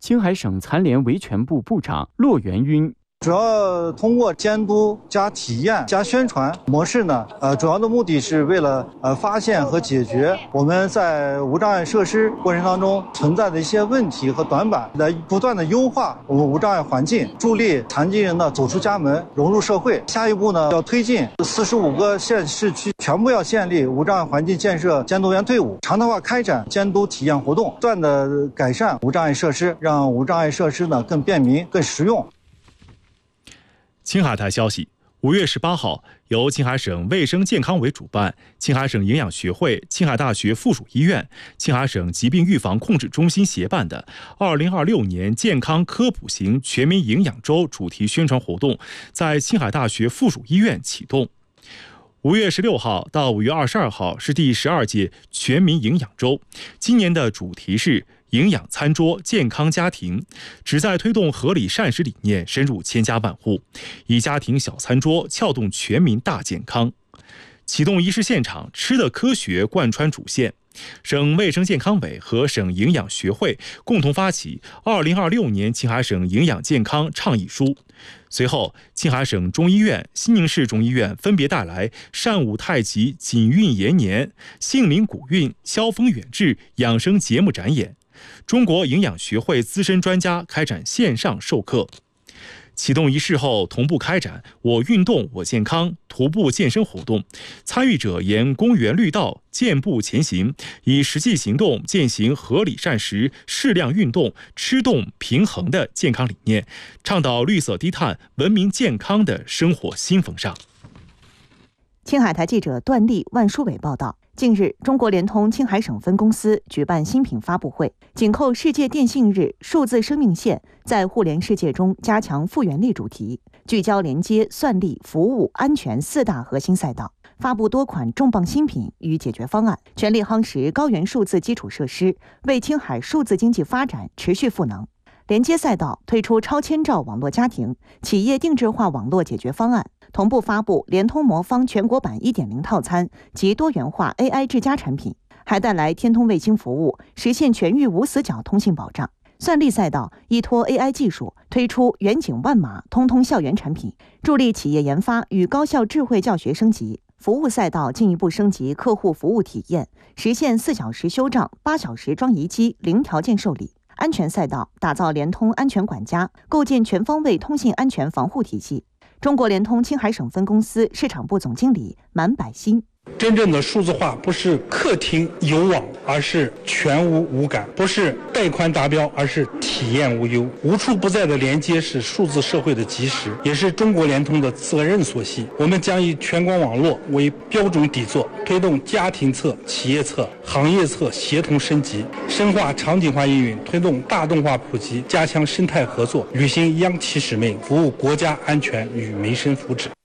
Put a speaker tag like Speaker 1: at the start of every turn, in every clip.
Speaker 1: 青海省残联维权部部长骆元晕。
Speaker 2: 主要通过监督加体验加宣传模式呢，主要的目的是为了发现和解决我们在无障碍设施过程当中存在的一些问题和短板，来不断的优化我们无障碍环境，助力残疾人呢走出家门，融入社会。下一步呢，要推进45个县市区全部要建立无障碍环境建设监督员队伍，常态化开展监督体验活动，不断的改善无障碍设施，让无障碍设施呢更便民、更实用。
Speaker 3: 青海台消息，5月18号，由青海省卫生健康委主办，青海省营养学会、青海大学附属医院、青海省疾病预防控制中心协办的2026年健康科普型全民营养周主题宣传活动在青海大学附属医院启动。5月16号到5月22号是第12届全民营养周，今年的主题是营养餐桌健康家庭，旨在推动合理膳食理念深入千家万户，以家庭小餐桌撬动全民大健康。启动仪式现场，吃的科学贯穿主线。省卫生健康委和省营养学会共同发起2026年青海省营养健康倡议书。随后，青海省中医院、西宁市中医院分别带来善舞太极、锦运延年、杏林古韵、萧峰远志养生节目展演。中国营养学会资深专家开展线上授课。启动仪式后，同步开展我运动我健康徒步健身活动，参与者沿公园绿道健步前行，以实际行动践行合理膳食、适量运动、吃动平衡的健康理念，倡导绿色低碳、文明健康的生活新风尚。
Speaker 4: 青海台记者段丽、万书伟报道。近日，中国联通青海省分公司举办新品发布会，紧扣世界电信日数字生命线在互联世界中加强复原力主题，聚焦连接、算力、服务、安全4大核心赛道，发布多款重磅新品与解决方案，全力夯实高原数字基础设施，为青海数字经济发展持续赋能。连接赛道推出超千兆网络家庭、企业定制化网络解决方案，同步发布联通魔方全国版 1.0 套餐及多元化 AI 智家产品，还带来天通卫星服务，实现全域无死角通信保障。算力赛道依托 AI 技术推出远景万码通通校园产品，助力企业研发与高校智慧教学升级。服务赛道进一步升级客户服务体验，实现4小时修账、8小时装移机、零条件受理。安全赛道打造联通安全管家，构建全方位通信安全防护体系。中国联通青海省分公司市场部总经理满百新。
Speaker 5: 真正的数字化不是客厅有网，而是全无无感；不是带宽达标，而是体验无忧。无处不在的连接是数字社会的基石，也是中国联通的责任所系。我们将以全国网络为标准底座，推动家庭侧、企业侧、行业侧协同升级，深化场景化应用，推动大众化普及，加强生态合作，履行央企使命，服务国家安全与民生福祉。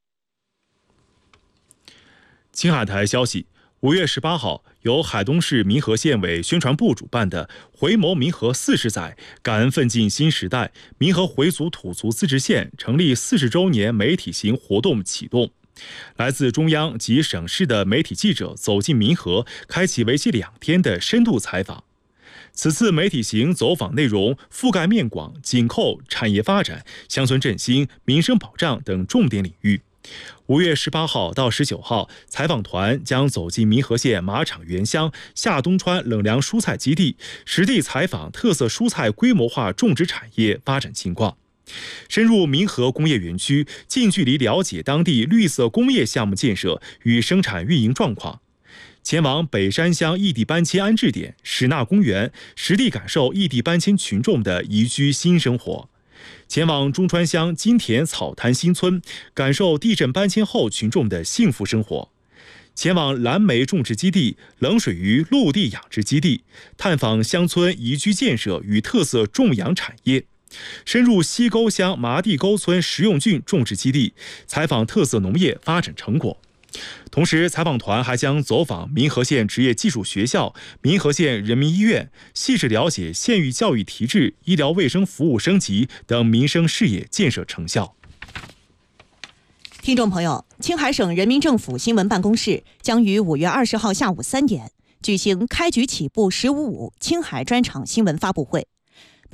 Speaker 3: 青海台消息，5月18号，由海东市民和县委宣传部主办的“回眸民和40载，感恩奋进新时代”民和回族土族自治县成立40周年媒体型活动启动。来自中央及省市的媒体记者走进民和，开启为期2天的深度采访。此次媒体型走访内容覆盖面广，紧扣产业发展、乡村振兴、民生保障等重点领域。5月18号到19号，采访团将走进民和县马场原乡下东川冷粮蔬菜基地，实地采访特色蔬菜规模化种植产业发展情况，深入民和工业园区，近距离了解当地绿色工业项目建设与生产运营状况。前往北山乡异地搬迁安置点史纳公园，实地感受异地搬迁群众的宜居新生活。前往中川乡金田草滩新村，感受地震搬迁后群众的幸福生活；前往蓝莓种植基地、冷水鱼陆地养殖基地，探访乡村宜居建设与特色种养产业；深入西沟乡麻地沟村食用菌种植基地，采访特色农业发展成果。同时，采访团还将走访民和县职业技术学校、民和县人民医院，细致了解县域教育提质、医疗卫生服务升级等民生事业建设成效。
Speaker 4: 听众朋友，青海省人民政府新闻办公室将于5月20号下午3点举行开局起步“15.5”青海专场新闻发布会。